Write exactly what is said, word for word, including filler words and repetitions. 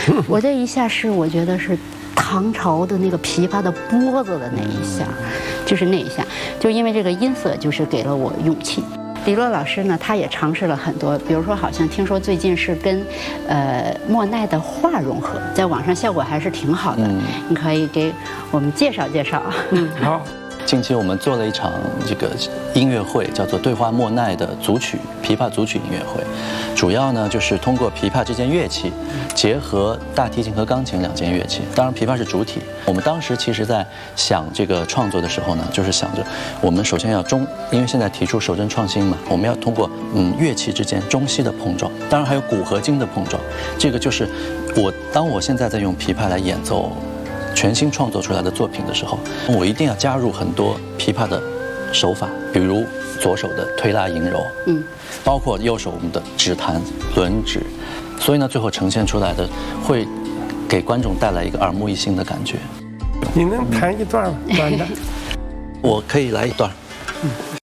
我这一下是我觉得是唐朝的那个琵琶的拨子的那一下，就是那一下，就因为这个音色就是给了我勇气。李洛老师呢，他也尝试了很多，比如说好像听说最近是跟，呃莫奈的画融合，在网上效果还是挺好的。嗯、你可以给我们介绍介绍。 嗯，好。 近期我们做了一场这个音乐会，叫做《对话莫奈的组曲琵琶组曲音乐会》，主要呢就是通过琵琶这件乐器，结合大提琴和钢琴两件乐器。当然，琵琶是主体。我们当时其实在想这个创作的时候呢，就是想着我们首先要中，因为现在提出守正创新嘛，我们要通过嗯乐器之间中西的碰撞，当然还有古和今的碰撞。这个就是我当我现在在用琵琶来演奏全新创作出来的作品的时候，我一定要加入很多琵琶的手法，比如左手的推拉引揉，嗯，包括右手我们的指弹、轮指，所以呢，最后呈现出来的会给观众带来一个耳目一新的感觉。 你能弹一段吗？短的？ 我可以来一段。嗯